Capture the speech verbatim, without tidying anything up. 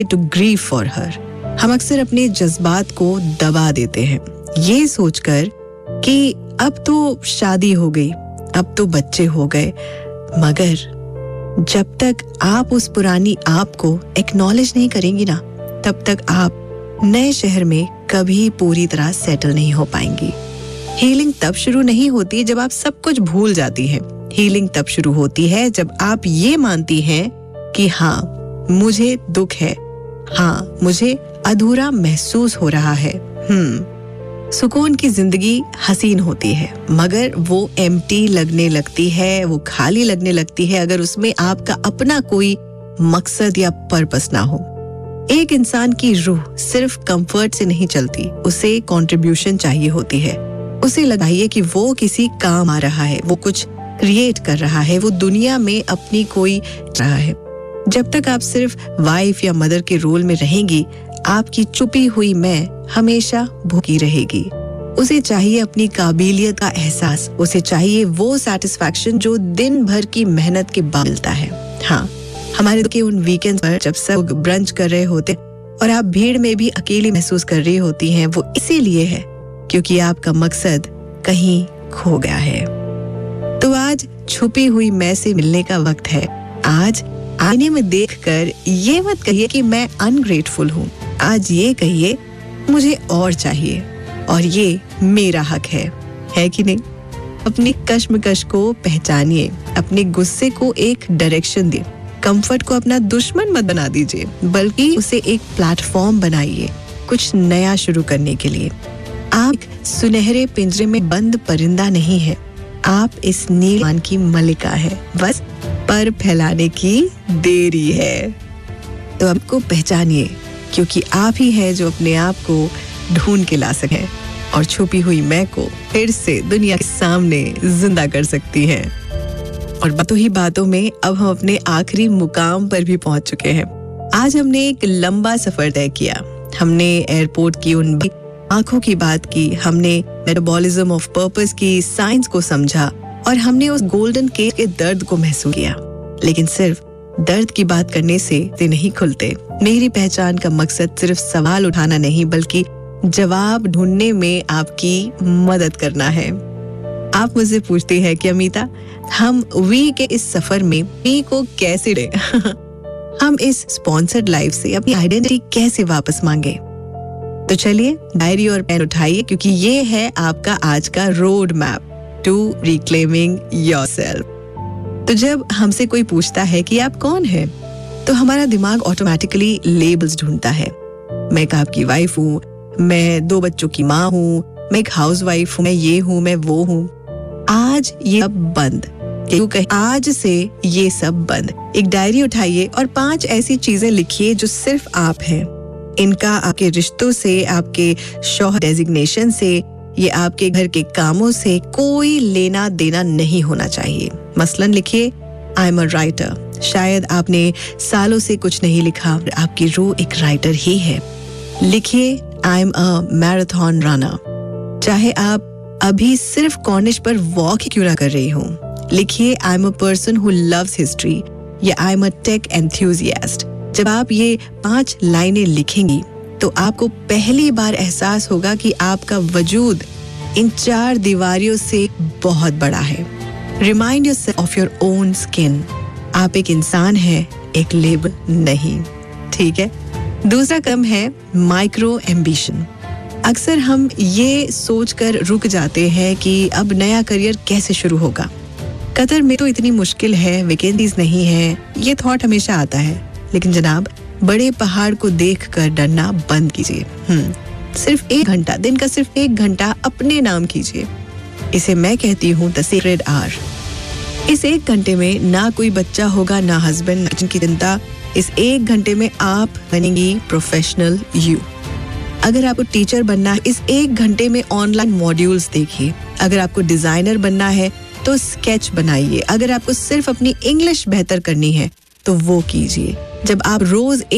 To grieve for her. हम अक्सर अपने जज्बात को दबा देते हैं, ये सोचकर कि अब तो शादी हो गई, अब तो बच्चे हो गए, मगर जब तक आप उस पुरानी आप को एक्नॉलेज नहीं करेंगी ना, तब तक आप नए शहर में कभी पूरी तरह सेटल नहीं हो पाएंगी। हीलिंग तब शुरू नहीं होती जब आप सब कुछ भूल जाती हैं। हीलिंग तब शुरू होती है जब आप ये मानती हैं कि हाँ, मुझे दुख है, हाँ, मुझे अधूरा महसूस हो रहा है। हम्म सुकून की जिंदगी हसीन होती है, मगर वो एम्प्टी लगने लगती है, वो खाली लगने लगती है अगर उसमें आपका अपना कोई मकसद या पर्पस ना हो। एक इंसान की रूह सिर्फ कंफर्ट से नहीं चलती, उसे कंट्रीब्यूशन चाहिए होती है। उसे लगाइए कि वो किसी काम आ रहा है, वो कुछ क्रिएट कर रहा है, वो दुनिया में अपनी कोई रहा है। जब तक आप सिर्फ वाइफ या मदर के रोल में रहेंगी, आपकी छुपी हुई मैं हमेशा भूखी रहेगी। उसे चाहिए अपनी काबिलियत का एहसास, उसे चाहिए वो सैटिस्फैक्शन जो दिन भर की मेहनत के बाद मिलता है। हाँ, हमारे के उन वीकेंड्स पर जब सब ब्रंच कर रहे होते और आप भीड़ में भी अकेली महसूस कर रही होती हैं, वो इसीलिए है क्योंकि आपका मकसद कहीं खो गया है। तो आज छुपी हुई मैं से मिलने का वक्त है। आज आईने में देखकर ये मत कहिए कि मैं अनग्रेटफुल हूँ, आज ये कहिए मुझे और चाहिए और ये मेरा हक है, है कि नहीं? अपनी कश्मकश को पहचानिए, अपने गुस्से को एक डायरेक्शन दिए, कंफर्ट को अपना दुश्मन मत बना दीजिए, बल्कि उसे एक प्लेटफॉर्म बनाइए कुछ नया शुरू करने के लिए। आप सुनहरे पिंजरे में बंद परिंदा नहीं है, आप इस नील की मलिका है, बस पर फैलाने की देरी है। तो आपको पहचानिए, क्योंकि आप ही है जो अपने आप को ढूंढ के ला सके और छुपी हुई मैं को फिर से दुनिया के सामने जिंदा कर सकती है। और बातों ही बातों में अब हम अपने आखिरी मुकाम पर भी पहुंच चुके हैं। आज हमने एक लंबा सफर तय किया। हमने एयरपोर्ट की उन आंखों की बात की, हमने मेटाबॉलिज्म ऑफ पर्पस की साइंस को समझा और हमने उस गोल्डन केक के दर्द को महसूस किया। लेकिन सिर्फ दर्द की बात करने से ते नहीं खुलते। मेरी पहचान का मकसद सिर्फ सवाल उठाना नहीं, बल्कि जवाब ढूंढने में आपकी मदद करना है। आप मुझसे पूछते हैं कि अमिता, हम वी के इस सफर में वी को कैसे दे? हम इस स्पॉन्सर्ड लाइफ से अपनी आइडेंटिटी कैसे वापस मांगे? तो चलिए डायरी और पेन उठाइए, क्योंकि ये है आपका आज का road map to reclaiming yourself. तो जब हमसे कोई पूछता है कि आप कौन हैं, तो हमारा दिमाग ऑटोमेटिकली लेबल्स ढूंढता है। मैं एक आपकी वाइफ हूँ, मैं दो बच्चों की माँ हूँ, मैं एक हाउस वाइफ हूँ, मैं ये हूँ, मैं वो हूँ। आज ये सब बंद, क्यों कहे आज से ये सब बंद। एक डायरी उठाइए और पांच ऐसी चीजें लिखिए जो सिर्फ आप हैं। इनका आपके रिश्तों से, आपके शौहर डेजिग्नेशन से, ये आपके घर के कामों से कोई लेना देना नहीं होना चाहिए। मसलन लिखिए, आई एम अ राइटर। शायद आपने सालों से कुछ नहीं लिखा, आपकी रूह एक राइटर ही है। लिखिए, I am a marathon runner. चाहे आप अभी सिर्फ कॉर्निश पर वॉक ही क्यों ना कर रही हूँ। लिखिए, I am a person who loves history या I am a take enthusiast. जब आप ये पांच लाइनें लिखेंगी तो आपको पहली बार एहसास होगा कि आपका वजूद इन चार दीवारियों से बहुत बड़ा है। Remind yourself of your own skin. आप एक इंसान हैं, एक लेबल नहीं। ठीक है। दूसरा कदम है माइक्रो एम्बिशन। अक्सर हम ये सोचकर रुक जाते हैं कि अब नया करियर कैसे शुरू होगा। कतर में तो इतनी मुश्किल है, वैकेंसीज नहीं है, ये थॉट हमेशा आता है। लेकिन जनाब, बड़े पहाड़ को देखकर डरना बंद कीजिए। हम्म सिर्फ एक घंटा, दिन का सिर्फ एक घंटा अपने नाम कीजिए। इसे मैं कहती हूँ द सीक्रेट आवर। इस एक घंटे में ना कोई बच्चा होगा, ना हस्बैंड, ना की चिंता। इस एक घंटे में आप बनेंगी प्रोफेशनल यू। अगर आपको टीचर बनना है, इस एक घंटे में ऑनलाइन मॉड्यूल्स देखिए। अगर आपको डिजाइनर बनना है तो स्केच बनाइए। अगर आपको सिर्फ अपनी इंग्लिश बेहतर करनी है तो वो कीजिए। जब आप रोज